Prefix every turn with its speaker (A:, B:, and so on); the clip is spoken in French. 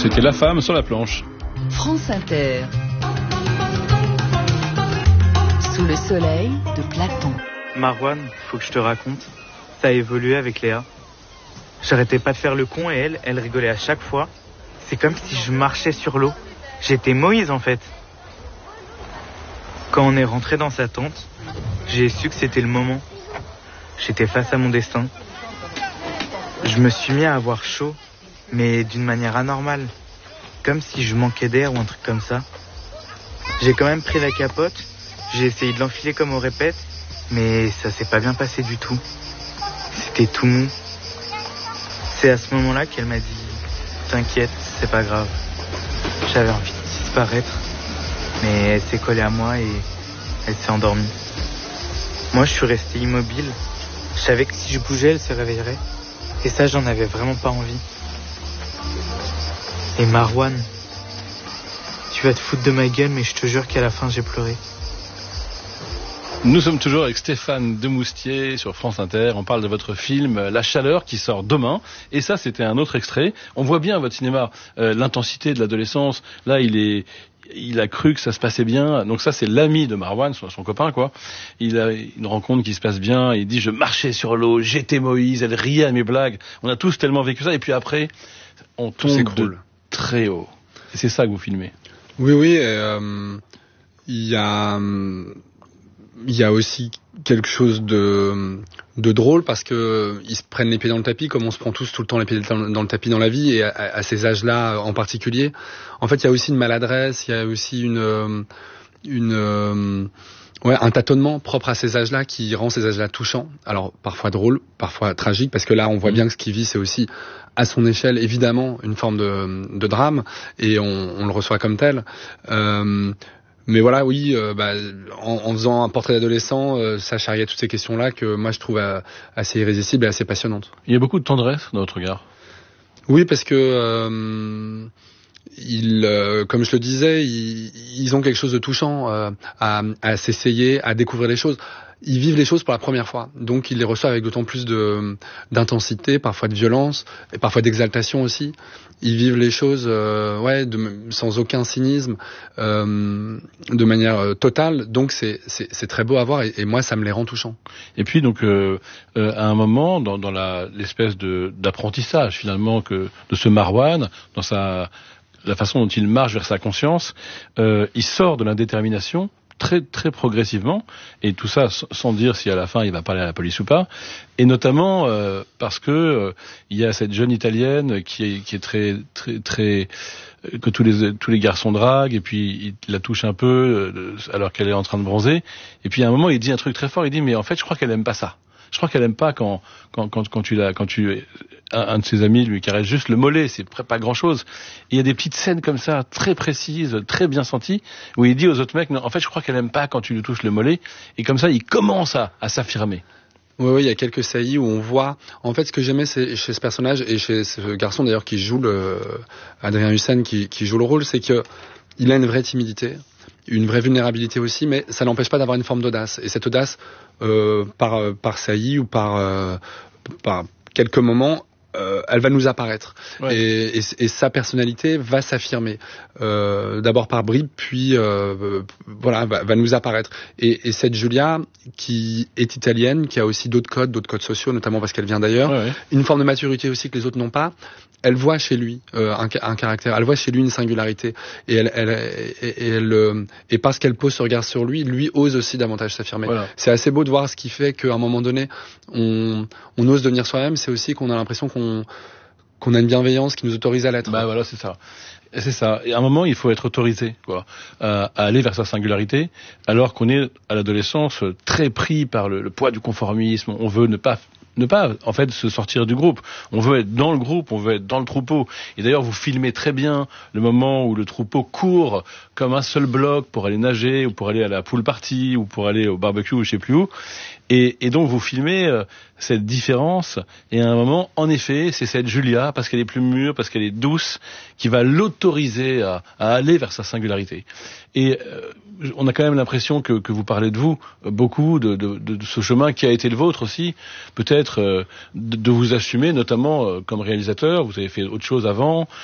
A: C'était La Femme sur la planche.
B: France Inter. Sous le soleil de Platon.
C: Marouane, faut que je te raconte. Ça a évolué avec Léa. J'arrêtais pas de faire le con et elle rigolait à chaque fois. C'est comme si je marchais sur l'eau. J'étais Moïse en fait. Quand on est rentré dans sa tente, j'ai su que c'était le moment. J'étais face à mon destin. Je me suis mis à avoir chaud, mais d'une manière anormale. Comme si je manquais d'air ou un truc comme ça. J'ai quand même pris la capote, j'ai essayé de l'enfiler comme au répète, mais ça s'est pas bien passé du tout. C'était tout mou. C'est à ce moment-là qu'elle m'a dit « T'inquiète, c'est pas grave ». J'avais envie de disparaître, mais elle s'est collée à moi et elle s'est endormie. Moi, je suis resté immobile. Je savais que si je bougeais, elle se réveillerait. Et ça, j'en avais vraiment pas envie. Et Marouane, tu vas te foutre de ma gueule, mais je te jure qu'à la fin, j'ai pleuré.
A: Nous sommes toujours avec Stéphane Demoustier sur France Inter. On parle de votre film La Chaleur qui sort demain. Et ça, c'était un autre extrait. On voit bien à votre cinéma l'intensité de l'adolescence. Là, il a cru que ça se passait bien. Donc ça, c'est l'ami de Marouane, son copain, quoi. Il a une rencontre qui se passe bien. Il dit, je marchais sur l'eau, j'étais Moïse, elle riait à mes blagues. On a tous tellement vécu ça. Et puis après, on tombe de très haut. Et c'est ça que vous filmez.
D: Oui, il y a aussi quelque chose de drôle parce que ils se prennent les pieds dans le tapis comme on se prend tous tout le temps les pieds dans le tapis dans la vie et à ces âges-là en particulier. En fait, il y a aussi une maladresse, il y a aussi un tâtonnement propre à ces âges-là qui rend ces âges-là touchants. Alors parfois drôle, parfois tragique, parce que là on voit bien que ce qu'il vit c'est aussi à son échelle évidemment une forme de drame et on le reçoit comme tel. Mais voilà, oui, en faisant un portrait d'adolescent, ça charriait toutes ces questions-là que moi je trouve assez irrésistibles et assez passionnantes.
A: Il y a beaucoup de tendresse dans votre regard.
D: Oui, parce que comme je le disais, ils ont quelque chose de touchant à s'essayer, à découvrir les choses. Ils vivent les choses pour la première fois, donc ils les reçoivent avec d'autant plus d'intensité, parfois de violence, et parfois d'exaltation aussi. Ils vivent les choses sans aucun cynisme, de manière totale, donc c'est très beau à voir, et moi ça me les rend touchants.
A: Et puis donc à un moment, dans l'espèce d'apprentissage finalement de ce Marouane, dans la façon dont il marche vers sa conscience, il sort de l'indétermination très très progressivement, et tout ça sans dire si à la fin il va parler à la police ou pas, et notamment parce que il y a cette jeune italienne qui est très très très que tous les garçons draguent, et puis il la touche un peu alors qu'elle est en train de bronzer, et puis à un moment il dit un truc très fort, il dit mais en fait je crois qu'elle aime pas ça. Je crois qu'elle aime pas quand un de ses amis lui caresse juste le mollet, c'est pas grand chose. Il y a des petites scènes comme ça, très précises, très bien senties, où il dit aux autres mecs, non, en fait, je crois qu'elle aime pas quand tu lui touches le mollet, et comme ça, il commence à s'affirmer.
D: Oui, il y a quelques saillies où on voit, en fait, ce que j'aimais chez ce personnage, et chez ce garçon d'ailleurs qui joue Adrien Hussein, qui joue le rôle, c'est que il a une vraie timidité, une vraie vulnérabilité aussi, mais ça n'empêche pas d'avoir une forme d'audace. Et cette audace, par saillie ou par quelques moments, elle va nous apparaître. Ouais. Et sa personnalité va s'affirmer. D'abord par bribes, puis va nous apparaître. Et cette Julia, qui est italienne, qui a aussi d'autres codes sociaux, notamment parce qu'elle vient d'ailleurs, une forme de maturité aussi que les autres n'ont pas, elle voit chez lui un caractère, elle voit chez lui une singularité, et et parce qu'elle pose ce regard sur lui ose aussi davantage s'affirmer. Voilà. C'est assez beau de voir ce qui fait qu'à un moment donné, on ose devenir soi-même. C'est aussi qu'on a l'impression qu'on a une bienveillance qui nous autorise à l'être.
A: Bah voilà, c'est ça. C'est ça. Et à un moment, il faut être autorisé, à aller vers sa singularité, alors qu'on est à l'adolescence très pris par le poids du conformisme. On veut ne pas en fait se sortir du groupe. On veut être dans le groupe, on veut être dans le troupeau. Et d'ailleurs, vous filmez très bien le moment où le troupeau court comme un seul bloc pour aller nager, ou pour aller à la pool party, ou pour aller au barbecue, ou je sais plus où. Et donc vous filmez cette différence, et à un moment, en effet, c'est cette Julia, parce qu'elle est plus mûre, parce qu'elle est douce, qui va l'autoriser à aller vers sa singularité. Et on a quand même l'impression que vous parlez de vous beaucoup, de ce chemin qui a été le vôtre aussi, peut-être de vous assumer, notamment comme réalisateur. Vous avez fait autre chose avant,